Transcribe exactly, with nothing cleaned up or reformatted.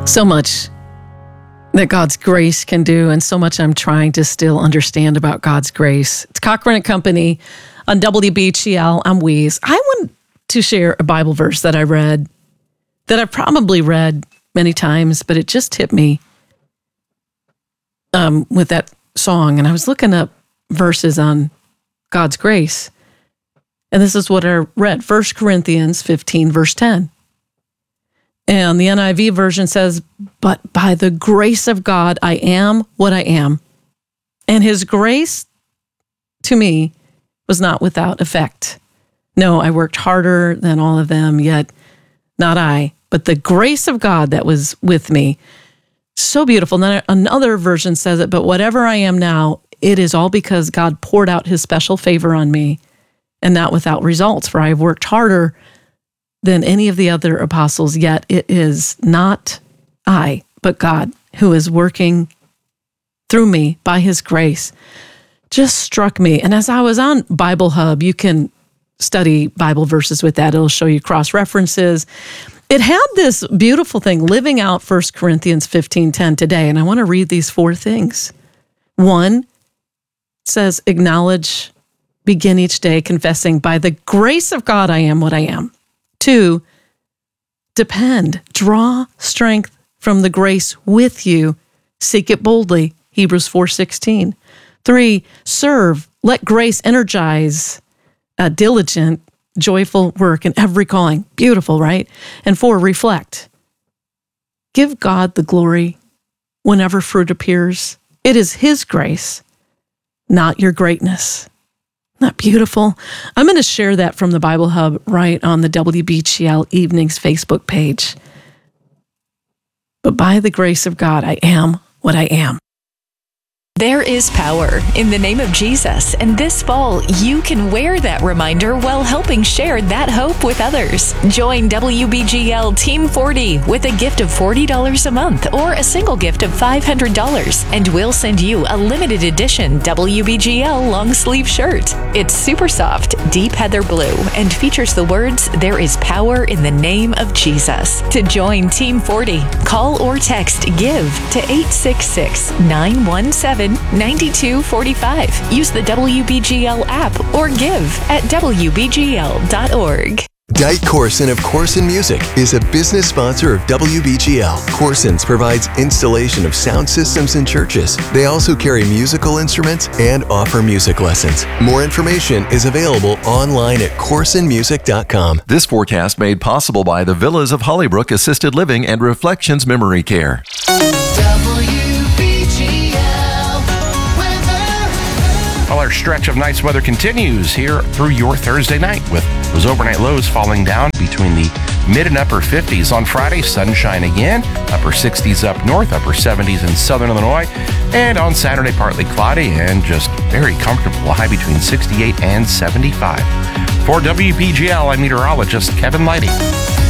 So much that God's grace can do, and so much I'm trying to still understand about God's grace. It's Cochran and Company on W B G L. I'm Weeze. I want to share a Bible verse that I read, that I've probably read many times, but it just hit me um, with that song. And I was looking up verses on God's grace, and this is what I read, First Corinthians fifteen, verse ten. And the N I V version says, "But by the grace of God, I am what I am. And his grace to me was not without effect. No, I worked harder than all of them, yet not I, but the grace of God that was with me." So beautiful. And then another version says it, "But whatever I am now, it is all because God poured out his special favor on me, and not without results, for I have worked harder than any of the other apostles, yet it is not I, but God who is working through me by his grace." Just struck me. And as I was on Bible Hub, you can study Bible verses with that. It'll show you cross-references. It had this beautiful thing, living out First Corinthians fifteen ten today. And I want to read these four things. One, it says, acknowledge, begin each day confessing, by the grace of God, I am what I am. Two, depend, draw strength from the grace with you, seek it boldly, Hebrews four sixteen. Three, serve, let grace energize a diligent, joyful work in every calling. Beautiful, right? And four, reflect. Give God the glory whenever fruit appears. It is his grace, not your greatness. Not beautiful? I'm going to share that from the Bible Hub right on the W B G L Evenings Facebook page. But by the grace of God, I am what I am. There is power in the name of Jesus, and this fall you can wear that reminder while helping share that hope with others. Join W B G L Team forty with a gift of forty dollars a month or a single gift of five hundred dollars, and we'll send you a limited edition W B G L long sleeve shirt. It's super soft, deep heather blue, and features the words, "There is power in the name of Jesus." To join Team forty, call or text GIVE to eight six six, nine one seven, nine two four five. Use the W B G L app or give at W B G L dot org. Dyke Corson of Corson Music is a business sponsor of W B G L. Corson's provides installation of sound systems in churches. They also carry musical instruments and offer music lessons. More information is available online at corson music dot com. This forecast made possible by the Villas of Hollybrook Assisted Living and Reflections Memory Care. Well, our stretch of nice weather continues here through your Thursday night, with those overnight lows falling down between the mid and upper fifties. On Friday, sunshine again, upper sixties up north, upper seventies in southern Illinois. And on Saturday, partly cloudy and just very comfortable, a high between sixty-eight and seventy-five. For W B G L, I'm meteorologist Kevin Lighty.